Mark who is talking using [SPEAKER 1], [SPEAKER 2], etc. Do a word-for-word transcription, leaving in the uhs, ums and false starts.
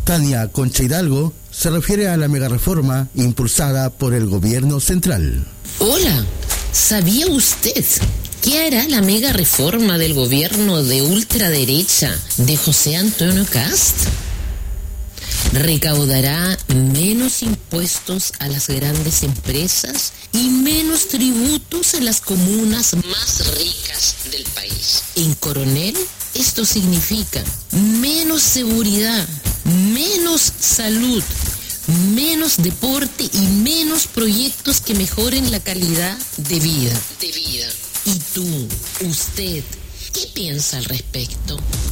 [SPEAKER 1] Tania Concha Hidalgo se refiere a la megareforma impulsada por el gobierno central.
[SPEAKER 2] Hola, ¿sabía usted qué hará la megareforma del gobierno de ultraderecha de José Antonio Kast? Recaudará menos impuestos a las grandes empresas y menos tributos en las comunas más ricas del país. En Coronel, esto significa menos seguridad, menos salud, menos deporte y menos proyectos que mejoren la calidad de vida. De vida. ¿Y tú, usted, qué piensa al respecto?